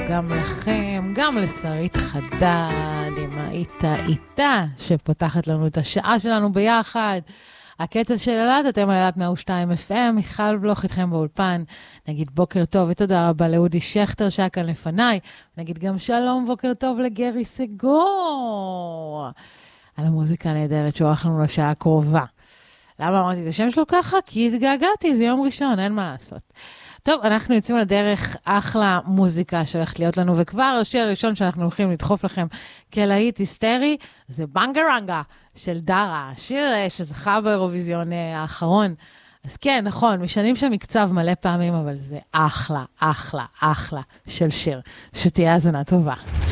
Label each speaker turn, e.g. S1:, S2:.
S1: גם לכם, גם לשרית חדד, עם האיתה איתה, שפותחת לנו את השעה שלנו ביחד. הקטע של אלעד, אתם על אלעד 102 FM, מיכל בלוך איתכם באולפן. נגיד בוקר טוב ותודה רבה לאודי שכטר שהיה כאן לפניי. נגיד גם שלום, בוקר טוב לגרי סגור. על המוזיקה הנהדרת שהוא הולך לנו לשעה הקרובה. למה אמרתי את השם שלו ככה? כי התגעגעתי, זה יום ראשון, אין מה לעשות. טוב, אנחנו יוצאים לדרך אחלה מוזיקה שהולכת להיות לנו, וכבר השיר הראשון שאנחנו הולכים לדחוף לכם כלהיט היסטרי, זה בנגרנגה של דרה, שיר שזכה באירוויזיון האחרון. אז כן, נכון, משנים שם מקצב מלא פעמים, אבל זה אחלה, אחלה, אחלה של שיר. שתהיה האזנה טובה.